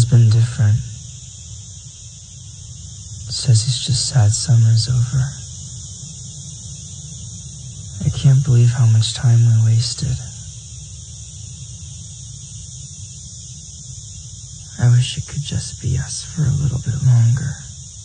He's been different. Says he's just sad summer's over. I can't believe how much time we wasted. I wish it could just be us for a little bit longer.